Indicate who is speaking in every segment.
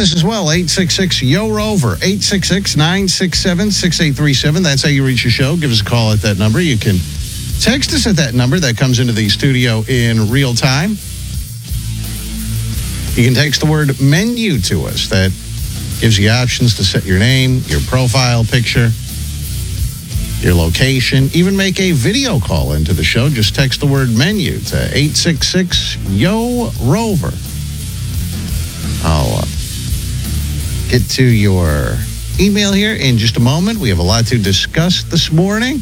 Speaker 1: us as well. 866-YO-ROVER. 866-967-6837. That's how you reach the show. Give us a call at that number. You can text us at that number that comes into the studio in real time. You can text the word menu to us. That gives you options to set your name, your profile picture, your location, even make a video call into the show. Just text the word menu to 866-YO-ROVER. I'll get to your email here in just a moment. We have a lot to discuss this morning.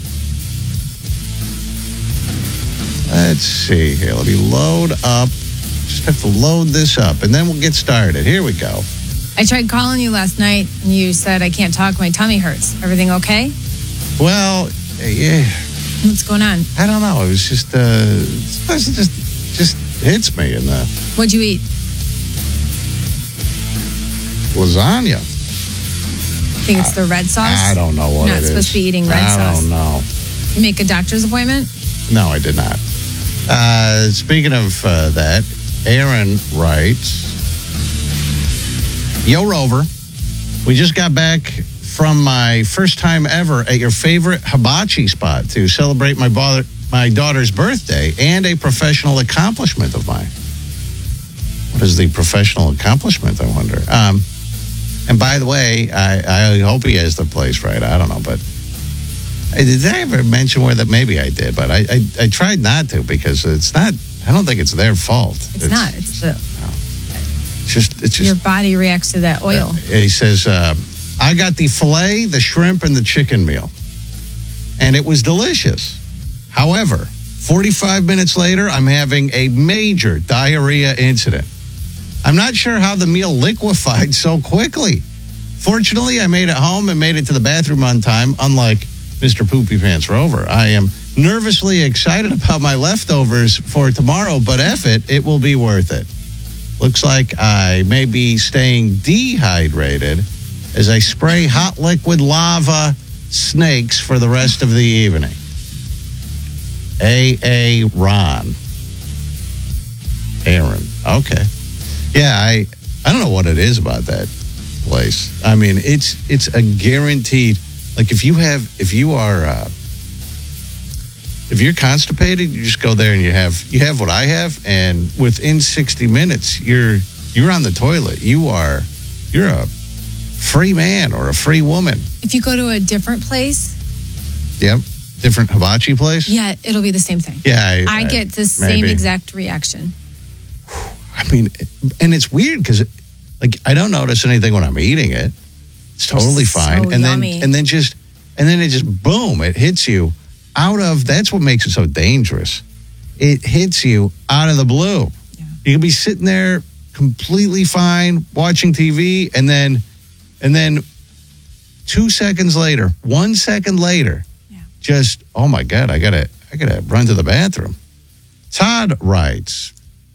Speaker 1: Let's see here. Let me load up. Just have to load this up, and then we'll get started. Here we go.
Speaker 2: I tried calling you last night, and you said I can't talk. My tummy hurts. Everything okay?
Speaker 1: Well, yeah.
Speaker 2: What's going on?
Speaker 1: I don't know. It was just, just hits me. And
Speaker 2: What'd you eat?
Speaker 1: Lasagna.
Speaker 2: Think it's the red sauce?
Speaker 1: I don't know what
Speaker 2: You're
Speaker 1: it is.
Speaker 2: not supposed to be eating red sauce.
Speaker 1: I don't know.
Speaker 2: You make a doctor's appointment?
Speaker 1: No, I did not. Speaking of that, Aaron writes, Yo, Rover, we just got back from my first time ever at your favorite hibachi spot to celebrate my daughter's birthday and a professional accomplishment of mine. What is the professional accomplishment, I wonder? And by the way, I hope he has the place right. I don't know, but did I ever mention where that? Maybe I did, but I tried not to because it's not. I don't think it's their fault.
Speaker 2: It's not. It's
Speaker 1: just
Speaker 2: your body reacts to that oil.
Speaker 1: He says, I got the filet, the shrimp, and the chicken meal, and it was delicious. However, 45 minutes later, I'm having a major diarrhea incident. I'm not sure how the meal liquefied so quickly. Fortunately, I made it home and made it to the bathroom on time, unlike Mr. Poopy Pants Rover. I am nervously excited about my leftovers for tomorrow, but F it, it will be worth it. Looks like I may be staying dehydrated as I spray hot liquid lava snakes for the rest of the evening. A.A. Ron. Aaron. Okay. Yeah, I don't know what it is about that place. I mean, it's a guaranteed. Like if you're constipated, you just go there and you have what I have, and within 60 minutes you're on the toilet. You're a free man or a free woman.
Speaker 2: If you go to a different place,
Speaker 1: yep, different hibachi place.
Speaker 2: Yeah, it'll be the same thing.
Speaker 1: Yeah,
Speaker 2: I get the same exact reaction.
Speaker 1: I mean, and it's weird because like I don't notice anything when I'm eating it. It's totally fine,
Speaker 2: so
Speaker 1: and
Speaker 2: yummy.
Speaker 1: then it just boom, it hits you out of. That's what makes it so dangerous. It hits you out of the blue. Yeah. You can be sitting there completely fine watching TV, and then 2 seconds later, 1 second later, just oh my God, I gotta run to the bathroom. Todd writes.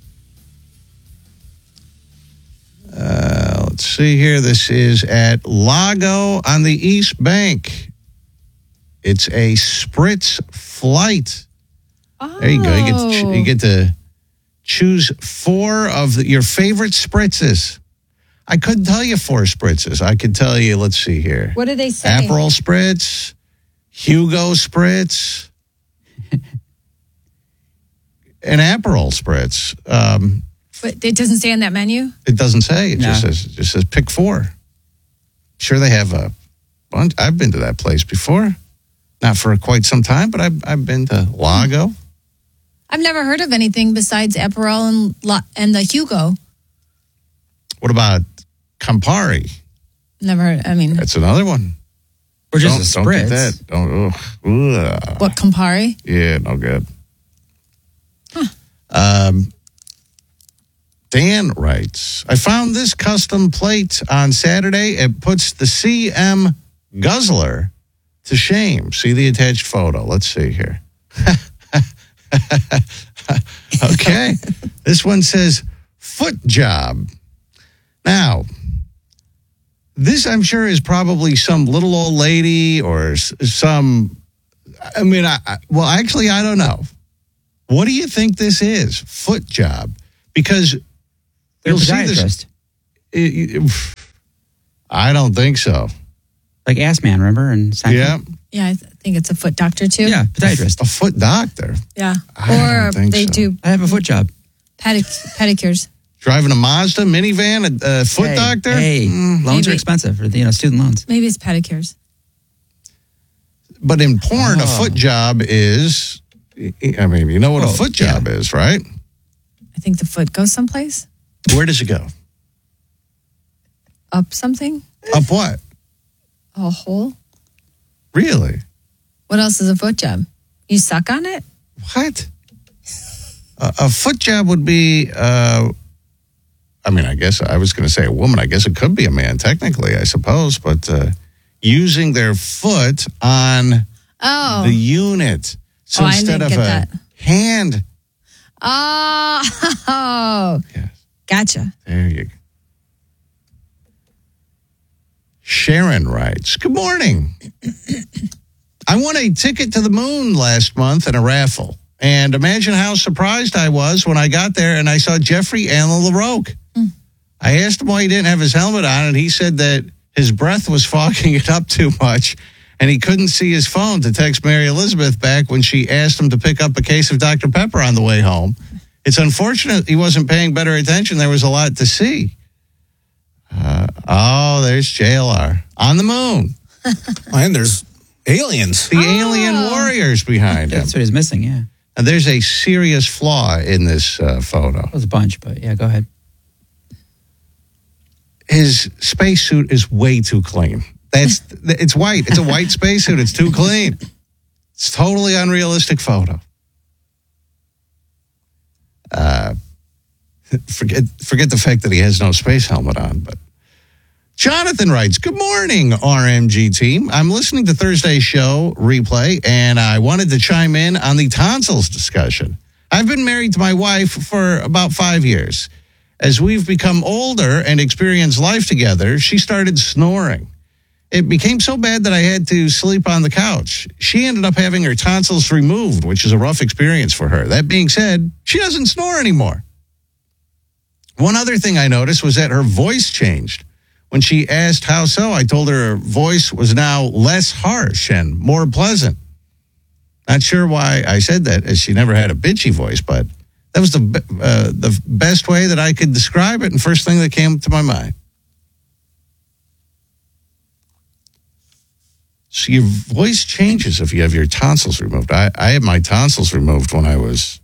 Speaker 1: Let's see here. This is at Lago on the East Bank. It's a Spritz flight. Oh. There you go. You get to choose 4 of your favorite Spritzes. I couldn't tell you 4 Spritzes. I could tell you, let's see here.
Speaker 2: What do they say?
Speaker 1: Aperol Spritz, Hugo Spritz, an Aperol Spritz.
Speaker 2: But it doesn't say on that menu?
Speaker 1: It doesn't say. It just says pick 4. Sure, they have a bunch. I've been to that place before. Not for quite some time, but I've been to Lago.
Speaker 2: I've never heard of anything besides Aperol and the Hugo.
Speaker 1: What about Campari?
Speaker 2: Never heard. I mean,
Speaker 1: that's another one.
Speaker 3: Or just a Spritz.
Speaker 1: Don't get that.
Speaker 2: What, Campari?
Speaker 1: Yeah, no good. Huh. Dan writes, I found this custom plate on Saturday. It puts the CM Guzzler to shame. See the attached photo. Let's see here. Okay. This one says foot job. Now, this I'm sure is probably some little old lady or some, I mean, actually, I don't know. What do you think this is? Foot job. Because you'll see this. I don't think so.
Speaker 3: Like Ass Man, remember? And
Speaker 1: Yeah.
Speaker 2: Yeah, I think it's a foot doctor too.
Speaker 3: Yeah, podiatrist.
Speaker 1: A foot doctor.
Speaker 2: Yeah.
Speaker 1: I
Speaker 2: Or
Speaker 1: don't think
Speaker 2: they
Speaker 1: so.
Speaker 2: do
Speaker 3: I have a foot job.
Speaker 2: pedicures.
Speaker 1: Driving a Mazda minivan, a foot doctor?
Speaker 3: Hey, loans
Speaker 2: Maybe.
Speaker 3: are expensive for student loans.
Speaker 2: Maybe it's pedicures.
Speaker 1: But in porn, a foot job is, I mean, you know what a foot job is, right?
Speaker 2: I think the foot goes someplace.
Speaker 1: Where does it go?
Speaker 2: Up something?
Speaker 1: Up what?
Speaker 2: A hole?
Speaker 1: Really?
Speaker 2: What else is a foot job? You suck on it?
Speaker 1: What? A foot job would be, I mean, I guess I was going to say a woman. I guess it could be a man, technically, I suppose. But using their foot on the unit. So
Speaker 2: I
Speaker 1: instead
Speaker 2: didn't
Speaker 1: of
Speaker 2: get
Speaker 1: a
Speaker 2: that.
Speaker 1: hand.
Speaker 2: Oh,
Speaker 1: Yes,
Speaker 2: gotcha.
Speaker 1: there you go. Sharon writes, good morning. I won a ticket to the moon last month in a raffle. And imagine how surprised I was when I got there and I saw Jeffrey Allen LaRoque. I asked him why he didn't have his helmet on, and he said that his breath was fogging it up too much, and he couldn't see his phone to text Mary Elizabeth back when she asked him to pick up a case of Dr. Pepper on the way home. It's unfortunate he wasn't paying better attention. There was a lot to see. There's JLR on the moon.
Speaker 4: And there's aliens.
Speaker 1: The alien warriors behind him.
Speaker 3: That's what he's missing, yeah.
Speaker 1: And there's a serious flaw in this photo.
Speaker 3: It was a bunch, but yeah, go ahead.
Speaker 1: His spacesuit is way too clean. It's white. It's a white spacesuit. It's too clean. It's totally unrealistic photo. Forget the fact that he has no space helmet on, but Jonathan writes, good morning, RMG team. I'm listening to Thursday's show replay, and I wanted to chime in on the tonsils discussion. I've been married to my wife for about 5 years. As we've become older and experienced life together, she started snoring. It became so bad that I had to sleep on the couch. She ended up having her tonsils removed, which is a rough experience for her. That being said, she doesn't snore anymore. One other thing I noticed was that her voice changed. When she asked how so, I told her her voice was now less harsh and more pleasant. Not sure why I said that, as she never had a bitchy voice, but that was the best way that I could describe it and first thing that came to my mind. So your voice changes if you have your tonsils removed. I had my tonsils removed when I was,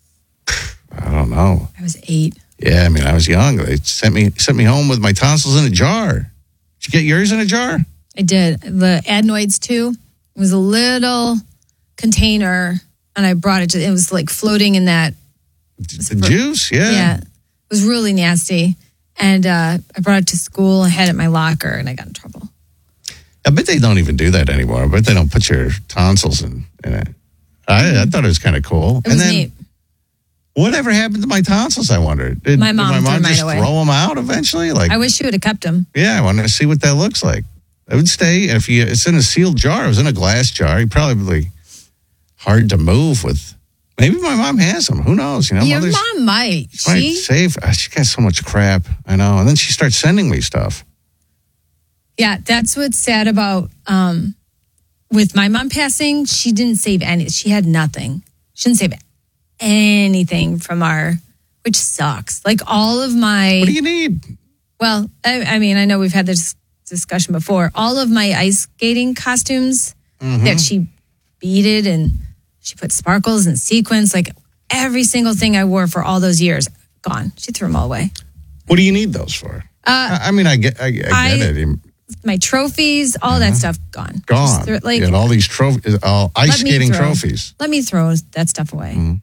Speaker 1: I don't know.
Speaker 2: I was 8.
Speaker 1: Yeah, I mean, I was young. They sent me home with my tonsils in a jar. Did you get yours in a jar?
Speaker 2: I did. The adenoids too. It was a little container, and I brought it to. It was like floating in that
Speaker 1: juice. Yeah.
Speaker 2: Yeah, it was really nasty, and I brought it to school and had it in my locker, and I got in trouble.
Speaker 1: I bet they don't even do that anymore. I bet they don't put your tonsils in it. I thought it was kind of cool.
Speaker 2: It was neat.
Speaker 1: Whatever happened to my tonsils, I wondered.
Speaker 2: My mom
Speaker 1: did my mom
Speaker 2: threw
Speaker 1: just
Speaker 2: mine away.
Speaker 1: throw them out eventually? Like,
Speaker 2: I wish she would have kept them.
Speaker 1: yeah, I wanted to see what that looks like. It would stay. It's in a sealed jar. It was in a glass jar. Probably hard to move with. Maybe my mom has them. Who knows? You know,
Speaker 2: Your mom might.
Speaker 1: She save. She got so much crap. I know. And then she starts sending me stuff.
Speaker 2: Yeah, that's what's sad about with my mom passing. She didn't save any. She had nothing. She didn't save anything from which sucks. Like all of my.
Speaker 1: What do you need?
Speaker 2: Well, I mean, I know we've had this discussion before. All of my ice skating costumes that she beaded and she put sparkles and sequins, like every single thing I wore for all those years, gone. She threw them all away.
Speaker 1: What do you need those for? I mean, I get it.
Speaker 2: My trophies, all that stuff, gone.
Speaker 1: Gone.
Speaker 2: Like,
Speaker 1: all these trophies, ice skating trophies.
Speaker 2: Let me throw that stuff away.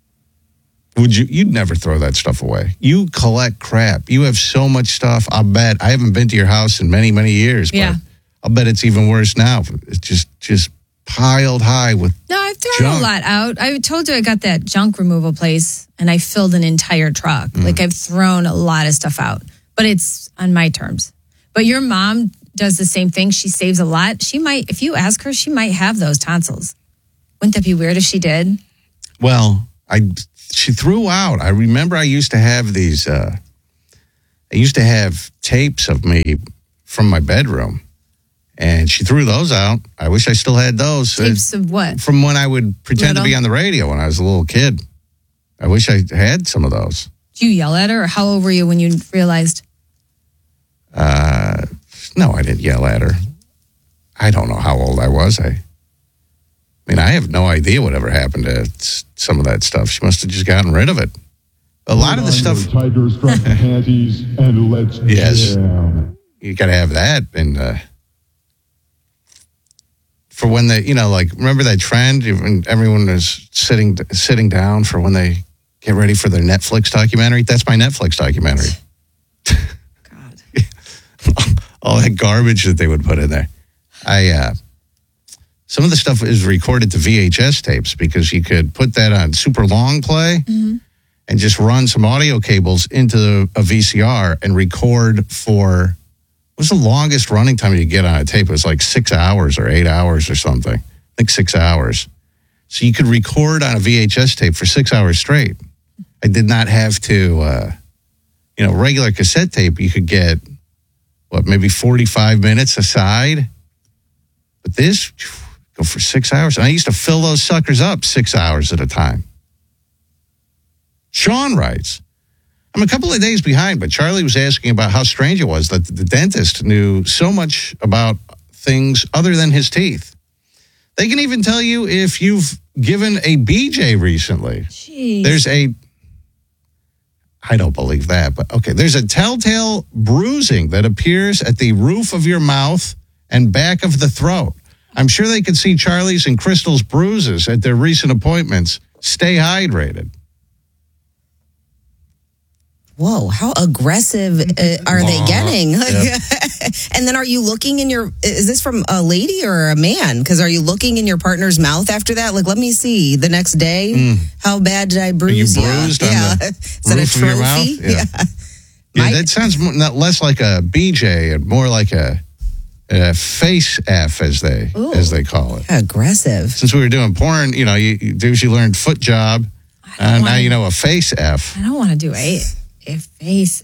Speaker 1: You'd never throw that stuff away. You collect crap. You have so much stuff. I'll bet. I haven't been to your house in many, many years, but I'll bet it's even worse now. It's just piled high with
Speaker 2: No, I've thrown
Speaker 1: junk.
Speaker 2: a lot out. I told you I got that junk removal place and I filled an entire truck. Like I've thrown a lot of stuff out, but it's on my terms. But your mom does the same thing. She saves a lot. She might, if you ask her, she might have those tonsils. Wouldn't that be weird if she did?
Speaker 1: Well, she threw out. I remember I used to have these I used to have tapes of me from my bedroom, and she threw those out. I wish I still had those.
Speaker 2: Tapes of what?
Speaker 1: From when I would pretend to be on the radio when I was a little kid. I wish I had some of those.
Speaker 2: Did you yell at her, or how old were you when you realized?
Speaker 1: No, I didn't yell at her. I don't know how old I was. I mean, I have no idea whatever happened to some of that stuff. She must have just gotten rid of it. A lot of the stuff.
Speaker 5: Tiger strap panties and let's jam.
Speaker 1: You got to have that. And for when they, like, remember that trend when everyone was sitting down for when they get ready for their Netflix documentary? That's my Netflix documentary.
Speaker 2: God.
Speaker 1: All that garbage that they would put in there. Some of the stuff is recorded to VHS tapes because you could put that on super long play and just run some audio cables into a VCR and record for, what was the longest running time you get on a tape? It was like 6 hours or 8 hours or something. I think 6 hours. So you could record on a VHS tape for 6 hours straight. I did not have to, regular cassette tape, you could get, maybe 45 minutes aside. But this, go for 6 hours. And I used to fill those suckers up 6 hours at a time. Sean writes, I'm a couple of days behind, but Charlie was asking about how strange it was that the dentist knew so much about things other than his teeth. They can even tell you if you've given a BJ recently.
Speaker 2: Jeez.
Speaker 1: I don't believe that, but okay. There's a telltale bruising that appears at the roof of your mouth and back of the throat. I'm sure they could see Charlie's and Crystal's bruises at their recent appointments. Stay hydrated.
Speaker 6: Whoa, how aggressive are they getting?
Speaker 1: Yep.
Speaker 6: And then are you looking is this from a lady or a man? Because are you looking in your partner's mouth after that? Like, let me see the next day. How bad did I bruise
Speaker 1: you? Bruised on the
Speaker 6: Is that a
Speaker 1: roof of your mouth?
Speaker 6: trophy?
Speaker 1: Yeah, that sounds less like a BJ and more like a face F, as they call it.
Speaker 6: Aggressive.
Speaker 1: Since we were doing porn, you usually learned foot job. Now you know a face F.
Speaker 2: I don't want to do a face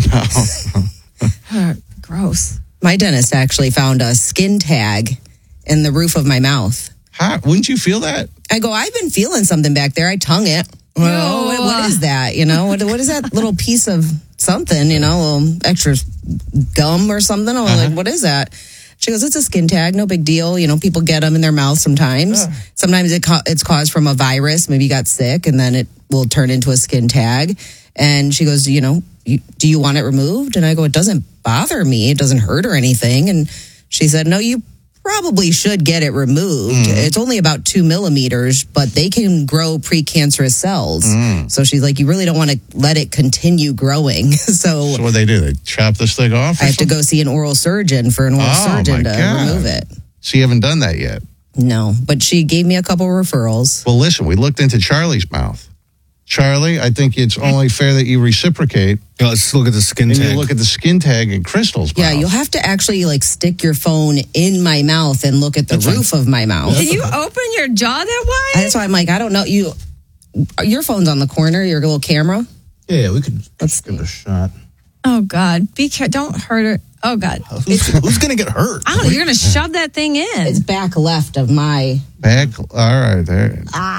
Speaker 2: out. Gross.
Speaker 6: My dentist actually found a skin tag in the roof of my mouth.
Speaker 1: How? Wouldn't you feel that?
Speaker 6: I go, I've been feeling something back there. I tongue it. Well, what is that? What is that little piece of something, a little extra gum or something? I'm like, what is that? She goes, it's a skin tag, no big deal. People get them in their mouth sometimes. Sometimes it's caused from a virus. Maybe you got sick and then it will turn into a skin tag. And she goes, do you want it removed? And I go, it doesn't bother me. It doesn't hurt or anything. And she said, no, you probably should get it removed. It's only about 2 millimeters, but they can grow precancerous cells. So she's like, you really don't want to let it continue growing. So
Speaker 1: what do? They chop this thing off?
Speaker 6: I have to go see an oral surgeon for an oral surgeon to remove it.
Speaker 1: So you haven't done that yet?
Speaker 6: No, but she gave me a couple referrals.
Speaker 1: Well, listen, we looked into Charlie's mouth. Charlie, I think it's only fair that you reciprocate.
Speaker 4: Let's look at the skin
Speaker 1: and
Speaker 4: tag.
Speaker 1: You look at the skin tag in Crystal's mouth.
Speaker 6: Yeah, you'll have to actually stick your phone in my mouth and look at the roof of my mouth.
Speaker 2: Can you open your jaw that wide?
Speaker 6: That's why I'm like, I don't know. Your phone's on the corner, your little camera.
Speaker 4: Yeah, we could
Speaker 6: Let's
Speaker 4: give it a shot.
Speaker 2: Oh, God. Be careful. Don't hurt her. Oh, God.
Speaker 4: Who's going to get hurt?
Speaker 2: I don't know. You're going to shove that thing in.
Speaker 6: It's back left of my...
Speaker 1: Back? All right, there.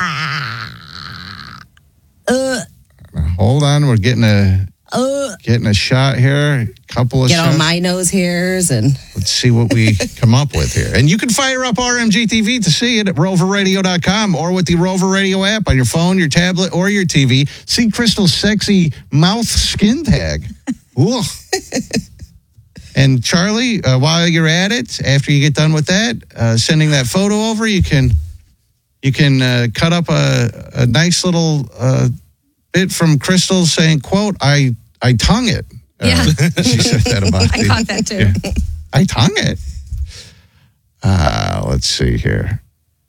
Speaker 1: Hold on, we're getting a shot here. A couple of
Speaker 6: Get
Speaker 1: shots.
Speaker 6: on my nose hairs and...
Speaker 1: Let's see what we come up with here. And you can fire up RMG TV to see it at roverradio.com or with the Rover Radio app on your phone, your tablet, or your TV. See Crystal's sexy mouth skin tag. Ooh. And Charlie, while you're at it, after you get done with that, sending that photo over, you can cut up a nice little bit from Crystal saying, quote, I tongue it.
Speaker 2: Yeah.
Speaker 1: She said that about
Speaker 2: I caught that too.
Speaker 1: Yeah. I tongue it. Let's see here.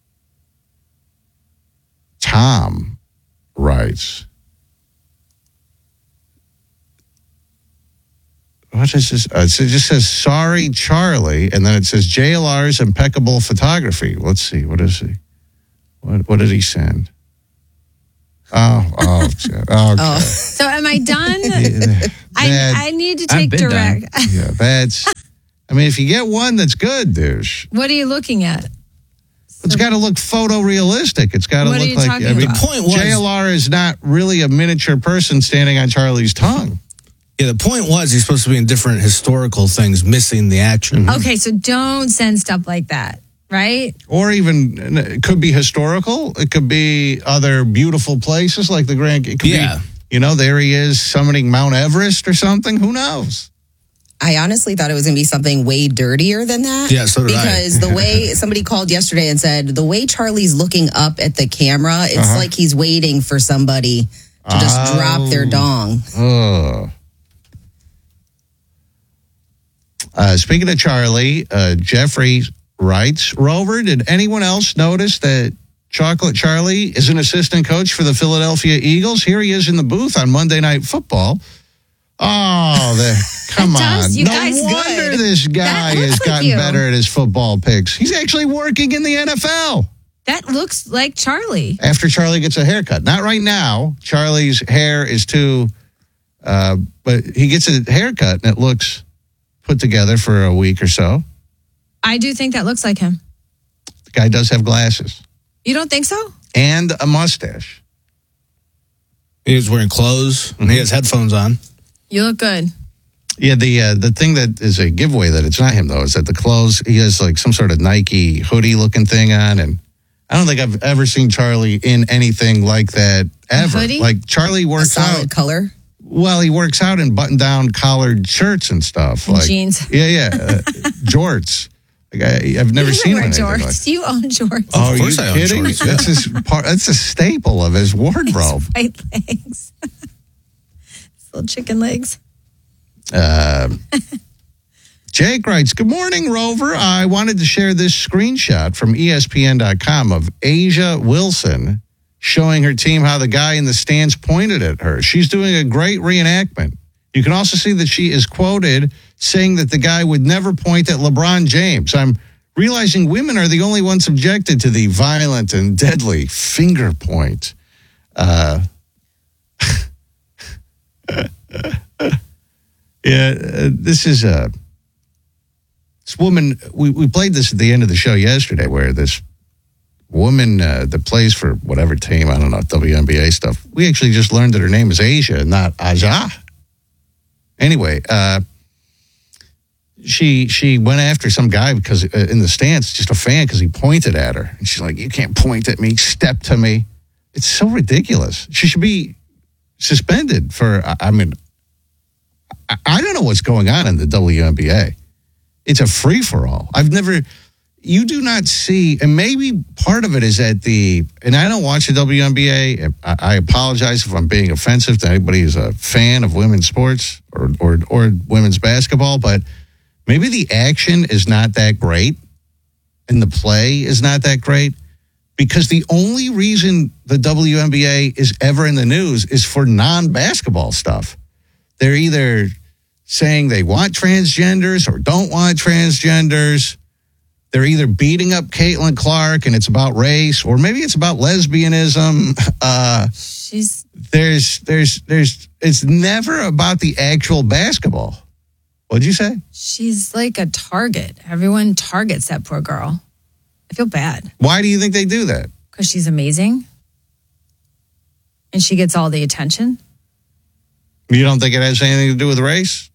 Speaker 1: Tom writes, what is this? It just says, sorry, Charlie. And then it says JLR's impeccable photography. Let's see. What is he? What did he send? Okay.
Speaker 2: So am I done? I need to
Speaker 3: I've
Speaker 2: take
Speaker 3: been
Speaker 2: direct.
Speaker 1: Yeah, that's. I mean, if you get one that's good, douche,
Speaker 2: What are you looking at?
Speaker 1: it's got to look photorealistic. It's got to
Speaker 2: What are
Speaker 1: look
Speaker 2: you
Speaker 1: like.
Speaker 2: talking
Speaker 1: I mean,
Speaker 2: about?
Speaker 4: The point was,
Speaker 1: JLR is not really a miniature person standing on Charlie's tongue.
Speaker 4: yeah, the point was he's supposed to be in different historical things, missing the action.
Speaker 2: Okay, so don't send stuff like that, right?
Speaker 1: Or even, it could be historical. It could be other beautiful places like the Grand. It could
Speaker 4: Yeah.
Speaker 1: be, there he is summiting Mount Everest or something. Who knows?
Speaker 6: I honestly thought it was going to be something way dirtier than that.
Speaker 4: Yeah, so did I.
Speaker 6: Because the way somebody called yesterday and said the way Charlie's looking up at the camera, it's like he's waiting for somebody to just drop their dong.
Speaker 1: Ugh. Speaking of Charlie, Jeffrey writes, Rover, did anyone else notice that Chocolate Charlie is an assistant coach for the Philadelphia Eagles? Here he is in the booth on Monday Night Football. Oh, come
Speaker 2: That
Speaker 1: on.
Speaker 2: does, you
Speaker 1: No
Speaker 2: guys,
Speaker 1: wonder
Speaker 2: good.
Speaker 1: this guy
Speaker 2: That looks
Speaker 1: has
Speaker 2: like
Speaker 1: gotten
Speaker 2: you.
Speaker 1: better at his football picks. He's actually working in the NFL.
Speaker 2: That looks like Charlie.
Speaker 1: After Charlie gets a haircut. Not right now. Charlie's hair is too, but he gets a haircut and it looks put together for a week or so.
Speaker 2: I do think that looks like him.
Speaker 1: The guy does have glasses
Speaker 2: You don't think so?
Speaker 1: and a mustache.
Speaker 4: He was wearing clothes and he has headphones on.
Speaker 2: You look good.
Speaker 1: Yeah, the thing that is a giveaway that it's not him though is that the clothes, he has like some sort of Nike hoodie looking thing on, and I don't think I've ever seen Charlie in anything like that ever.
Speaker 2: hoodie?
Speaker 1: Like Charlie
Speaker 6: A
Speaker 1: works
Speaker 6: solid
Speaker 1: out.
Speaker 6: color.
Speaker 1: Well, he works out in button-down collared shirts and stuff.
Speaker 2: And
Speaker 1: like
Speaker 2: jeans.
Speaker 1: Yeah, jorts. Like I've never
Speaker 2: You
Speaker 1: seen
Speaker 2: wear
Speaker 1: him in anything
Speaker 2: jorts.
Speaker 1: like.
Speaker 2: You own jorts.
Speaker 1: Oh,
Speaker 4: Of course
Speaker 1: you
Speaker 4: I own
Speaker 1: kidding?
Speaker 4: shorts, yeah.
Speaker 1: That's his part. That's a staple of his wardrobe.
Speaker 2: White legs. Little chicken legs.
Speaker 1: Jake writes, good morning, Rover. I wanted to share this screenshot from ESPN.com of Asia Wilson showing her team how the guy in the stands pointed at her. She's doing a great reenactment. You can also see that she is quoted saying that the guy would never point at LeBron James. I'm realizing women are the only ones subjected to the violent and deadly finger point. This is this woman. We played this at the end of the show yesterday, where this woman that plays for whatever team, I don't know, WNBA stuff. We actually just learned that her name is Asia, not Aja. Anyway, she went after some guy because in the stands, just a fan, because he pointed at her, and she's like, "You can't point at me, step to me." It's so ridiculous. She should be suspended for. I mean, I don't know what's going on in the WNBA. It's a free for all. You do not see, and maybe part of it is at and I don't watch the WNBA. I apologize if I'm being offensive to anybody who's a fan of women's sports or women's basketball, but maybe the action is not that great and the play is not that great, because the only reason the WNBA is ever in the news is for non-basketball stuff. They're either saying they want transgenders or don't want transgenders. They're either beating up Caitlin Clark and it's about race, or maybe it's about lesbianism. It's never about the actual basketball. What'd you say?
Speaker 2: She's like a target. Everyone targets that poor girl. I feel bad
Speaker 1: Why do you think they do that?
Speaker 2: because she's amazing and she gets all the attention.
Speaker 1: You don't think it has anything to do with race?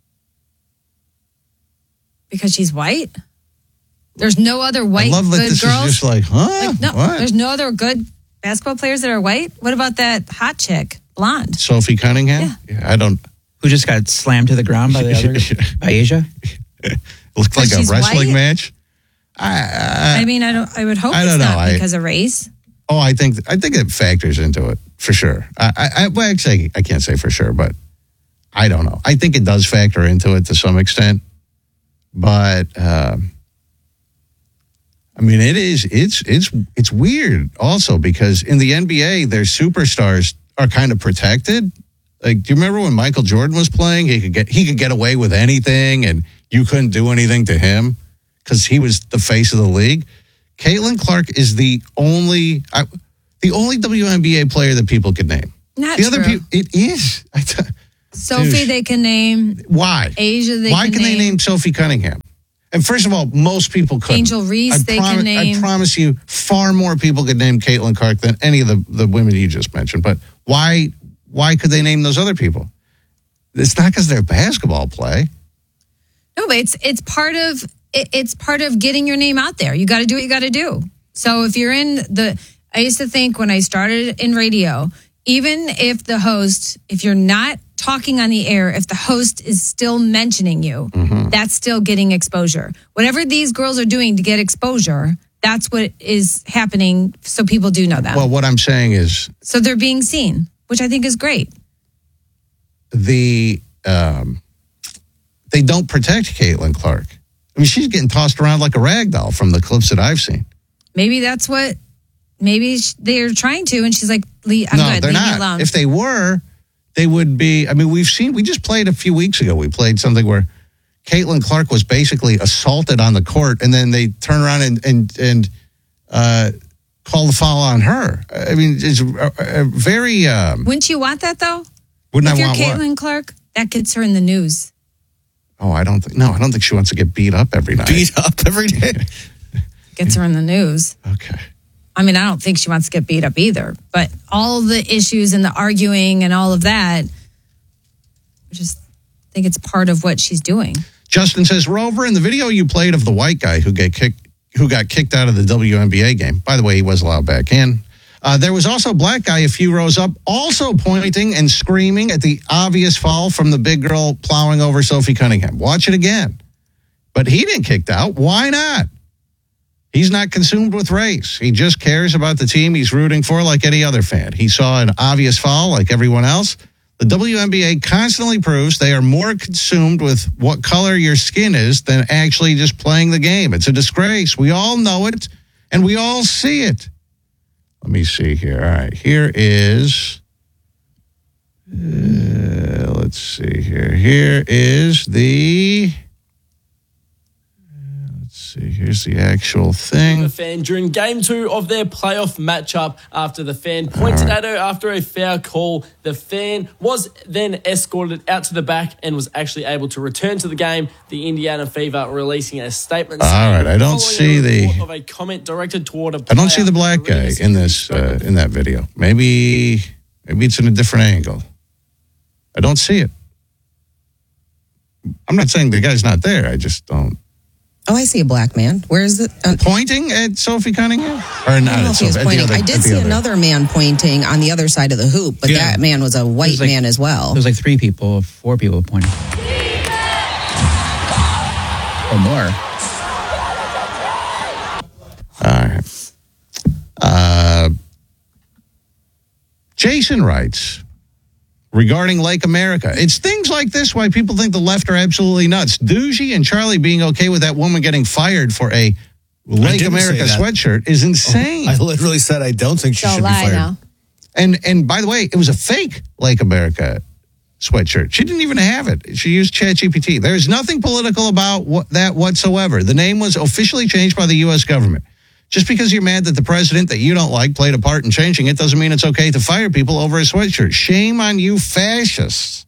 Speaker 2: Because she's white. There's no other white
Speaker 1: I love that
Speaker 2: good
Speaker 1: this
Speaker 2: girls.
Speaker 1: is just like, huh?
Speaker 2: Like, no,
Speaker 1: What?
Speaker 2: there's no other good basketball players that are white. What about that hot chick, blonde?
Speaker 1: Sophie Cunningham? Yeah, I don't.
Speaker 3: Who just got slammed to the ground by the other, by Asia?
Speaker 1: It looked like a
Speaker 2: she's
Speaker 1: wrestling
Speaker 2: white?
Speaker 1: match.
Speaker 2: I mean, I would hope
Speaker 1: I
Speaker 2: it's
Speaker 1: don't know.
Speaker 2: not because of race.
Speaker 1: Oh, I think it factors into it for sure. Well, actually, I can't say for sure, but I don't know. I think it does factor into it to some extent, but I mean, it's weird also because in the NBA, their superstars are kind of protected. Like, do you remember when Michael Jordan was playing? He could get away with anything, and you couldn't do anything to him because he was the face of the league. Caitlin Clark is the only. The only WNBA player that people could name.
Speaker 2: Not
Speaker 1: the
Speaker 2: true.
Speaker 1: other people, it is.
Speaker 2: Sophie,
Speaker 1: Dude.
Speaker 2: they can name.
Speaker 1: Why?
Speaker 2: Asia,
Speaker 1: Why can they name Sophie Cunningham? And first of all, most people couldn't.
Speaker 2: Angel Reese, they can name.
Speaker 1: I promise you, far more people could name Caitlin Clark than any of the women you just mentioned. But why could they name those other people? It's not because they're basketball play.
Speaker 2: No, but it's part of getting your name out there. You got to do what you got to do. So if you're I used to think when I started in radio, even if the host, if you're not talking on the air, if the host is still mentioning you, that's still getting exposure. Whatever these girls are doing to get exposure, that's what is happening. So people do know them.
Speaker 1: Well, what I'm saying is,
Speaker 2: so they're being seen, which I think is great.
Speaker 1: They don't protect Caitlin Clark. I mean, she's getting tossed around like a rag doll from the clips that I've seen.
Speaker 2: Maybe that's what. Maybe they're trying to, and she's like, I'm
Speaker 1: no,
Speaker 2: good,
Speaker 1: they're
Speaker 2: leave me
Speaker 1: not.
Speaker 2: alone.
Speaker 1: If they were, they would be. I mean, we just played a few weeks ago. We played something where Caitlin Clark was basically assaulted on the court, and then they turn around and call the foul on her. I mean, it's very.
Speaker 2: Wouldn't you want that though?
Speaker 1: Wouldn't
Speaker 2: if
Speaker 1: I want
Speaker 2: you're
Speaker 1: what?
Speaker 2: Caitlin Clark, that gets her in the news.
Speaker 1: Oh, I don't think she wants to get beat up every night.
Speaker 4: Beat up every day.
Speaker 2: Gets her in the news.
Speaker 1: Okay.
Speaker 2: I mean, I don't think she wants to get beat up either. But all the issues and the arguing and all of that, I just think it's part of what she's doing.
Speaker 1: Justin says, Rover, in the video you played of the white guy who got kicked out of the WNBA game. By the way, he was allowed back in. There was also a black guy a few rows up, also pointing and screaming at the obvious foul from the big girl plowing over Sophie Cunningham. Watch it again. But he didn't kicked out. Why not? He's not consumed with race. He just cares about the team he's rooting for like any other fan. He saw an obvious foul like everyone else. The WNBA constantly proves they are more consumed with what color your skin is than actually just playing the game. It's a disgrace. We all know it, and we all see it. Let me see here. All right, here is... let's see here. Here is the... Here's the actual thing.
Speaker 7: The fan during game 2 of their playoff matchup after the fan pointed at her after a foul call. The fan was then escorted out to the back and was actually able to return to the game. The Indiana Fever releasing a statement.
Speaker 1: All right, I don't see
Speaker 7: of a comment directed toward a player.
Speaker 1: I don't see the black guy in this in that video. Maybe it's in a different angle. I don't see it. I'm not saying the guy's not there. I just don't.
Speaker 6: Oh, I see a black man. Where is it?
Speaker 1: Pointing at Sophie Cunningham? Or
Speaker 6: I
Speaker 1: not?
Speaker 6: don't know if he was pointing. I did see another man pointing on the other side of the hoop, but that man was a white man as well.
Speaker 3: There was like 4 people pointing. Or more.
Speaker 1: All right. Jason writes, regarding Lake America, it's things like this why people think the left are absolutely nuts. Doogie and Charlie being okay with that woman getting fired for a Lake America sweatshirt is insane.
Speaker 4: I literally said I don't think she should be fired.
Speaker 2: Now.
Speaker 1: And by the way, it was a fake Lake America sweatshirt. She didn't even have it. She used ChatGPT. There's nothing political about that whatsoever. The name was officially changed by the U.S. government. Just because you're mad that the president that you don't like played a part in changing it doesn't mean it's okay to fire people over a sweatshirt. Shame on you fascists.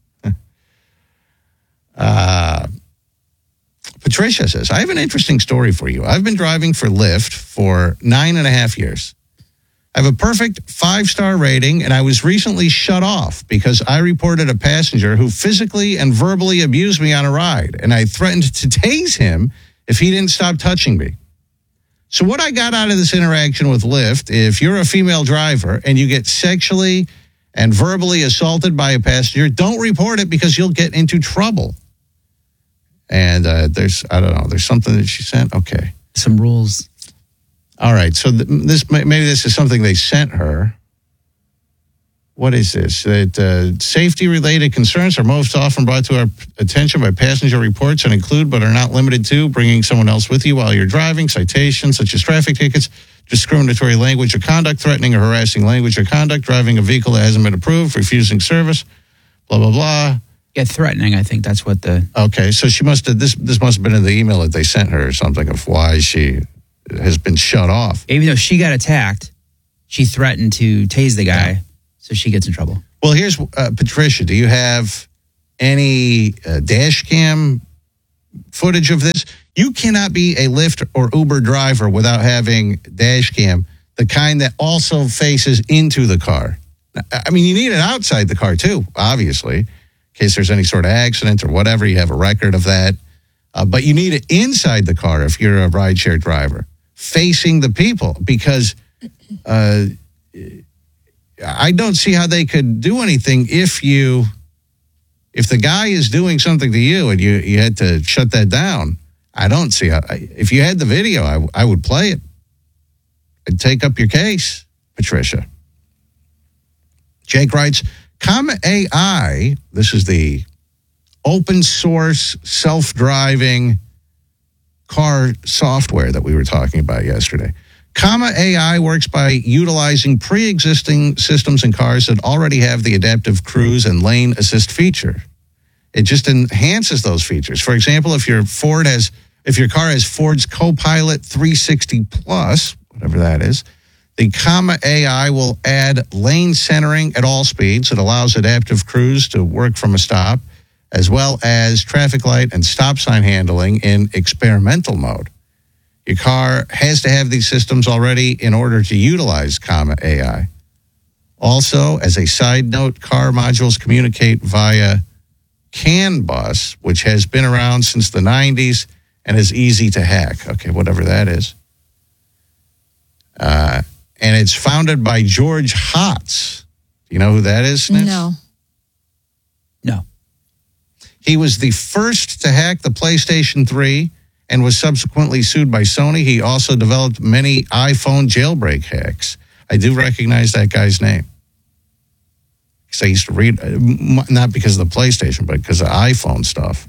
Speaker 1: Patricia says, I have an interesting story for you. I've been driving for Lyft for 9.5 years. I have a perfect 5-star rating, and I was recently shut off because I reported a passenger who physically and verbally abused me on a ride, and I threatened to tase him if he didn't stop touching me. So what I got out of this interaction with Lyft, if you're a female driver and you get sexually and verbally assaulted by a passenger, don't report it because you'll get into trouble. And there's something that she sent. Okay.
Speaker 3: Some rules.
Speaker 1: All right. So maybe this is something they sent her. What is this? That safety-related concerns are most often brought to our attention by passenger reports and include, but are not limited to, bringing someone else with you while you're driving, citations such as traffic tickets, discriminatory language or conduct, threatening or harassing language or conduct, driving a vehicle that hasn't been approved, refusing service, blah, blah, blah.
Speaker 3: Yeah, threatening. I think that's what the...
Speaker 1: Okay, so she must have, this must have been in the email that they sent her or something of why she has been shut off.
Speaker 3: Even though she got attacked, she threatened to tase the guy, so she gets in trouble.
Speaker 1: Well, here's Patricia. Do you have any dash cam footage of this? You cannot be a Lyft or Uber driver without having dash cam, the kind that also faces into the car. I mean, you need it outside the car too, obviously, in case there's any sort of accident or whatever. You have a record of that. But you need it inside the car if you're a rideshare driver, facing the people, because I don't see how they could do anything if the guy is doing something to you and you had to shut that down. I don't see how. If you had the video, I would play it and take up your case, Patricia. Jake writes, Comma AI, this is the open source self-driving car software that we were talking about yesterday. Comma AI works by utilizing pre-existing systems in cars that already have the adaptive cruise and lane assist feature. It just enhances those features. For example, if your car has Ford's Copilot 360 Plus, whatever that is, the Comma AI will add lane centering at all speeds. It allows adaptive cruise to work from a stop, as well as traffic light and stop sign handling in experimental mode. Your car has to have these systems already in order to utilize Comma AI. Also, as a side note, car modules communicate via CAN bus, which has been around since the 90s and is easy to hack. Okay, whatever that is. And it's founded by George Hotz. Do you know who that is, Snips?
Speaker 3: No.
Speaker 1: He was the first to hack the PlayStation 3 and was subsequently sued by Sony. He also developed many iPhone jailbreak hacks. I do recognize that guy's name. Because I used to read, not because of the PlayStation, but because of iPhone stuff.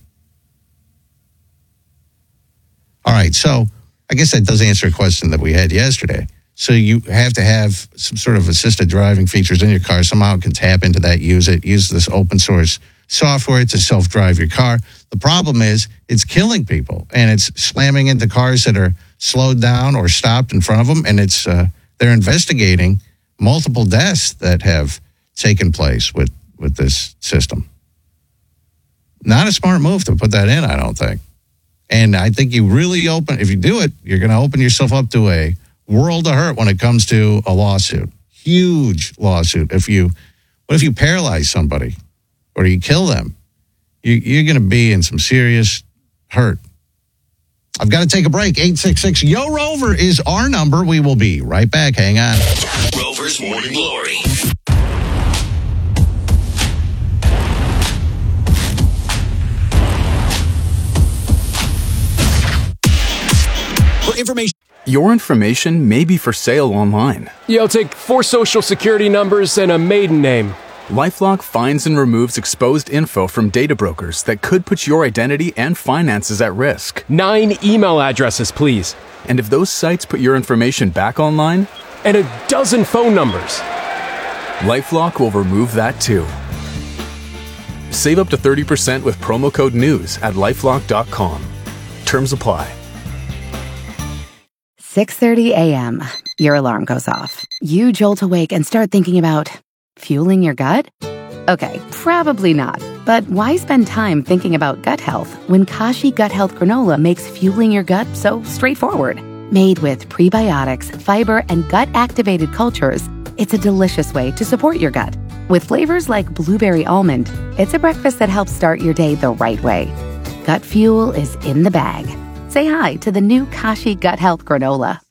Speaker 1: All right, so I guess that does answer a question that we had yesterday. So you have to have some sort of assisted driving features in your car. Somehow it can tap into that, use this open source software to self-drive your car. The problem is it's killing people, and it's slamming into cars that are slowed down or stopped in front of them, and it's they're investigating multiple deaths that have taken place with this system. Not a smart move to put that in, I don't think. And I think if you do it, you're going to open yourself up to a world of hurt when it comes to a lawsuit. Huge lawsuit. What if you paralyze somebody or you kill them? You're going to be in some serious hurt. I've got to take a break. 866 Yo Rover is our number. We will be right back. Hang on.
Speaker 8: Rover's Morning Glory.
Speaker 9: Your information may be for sale online.
Speaker 10: Yeah, I'll take 4 social security numbers and a maiden name.
Speaker 9: LifeLock finds and removes exposed info from data brokers that could put your identity and finances at risk.
Speaker 10: 9 email addresses, please.
Speaker 9: And if those sites put your information back online?
Speaker 10: And a dozen phone numbers.
Speaker 9: LifeLock will remove that too. Save up to 30% with promo code NEWS at LifeLock.com. Terms apply.
Speaker 11: 6:30 a.m. Your alarm goes off. You jolt awake and start thinking about fueling your gut? Okay, probably not. But why spend time thinking about gut health when Kashi Gut Health Granola makes fueling your gut so straightforward? Made with prebiotics, fiber, and gut-activated cultures, it's a delicious way to support your gut. With flavors like blueberry almond, it's a breakfast that helps start your day the right way. Gut fuel is in the bag. Say hi to the new Kashi Gut Health Granola.